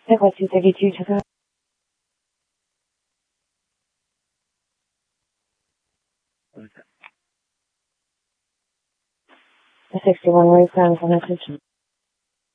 Согласен, 32 часа. The 61 way friends on message.